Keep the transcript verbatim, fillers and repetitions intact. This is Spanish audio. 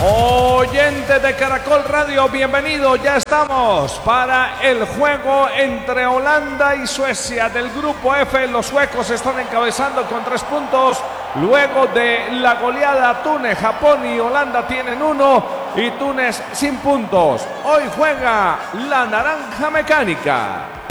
Oyentes de Caracol Radio, bienvenidos, ya estamos para el juego entre Holanda y Suecia del grupo F. Los suecos están encabezando con tres puntos, luego de la goleada Túnez, Japón y Holanda tienen uno y Túnez sin puntos. Hoy juega la Naranja Mecánica.